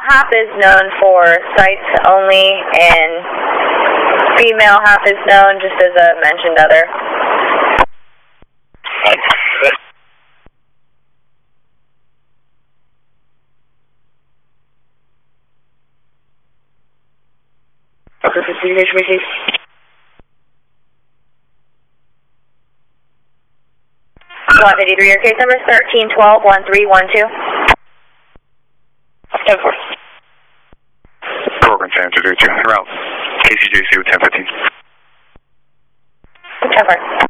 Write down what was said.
half is known for sites only, and female half is known just as a mentioned other. Okay, communication received. One 53, your case number is 1312-1312. 10-4. Program Center to do 2 route. KCJC with 1015. 10-4.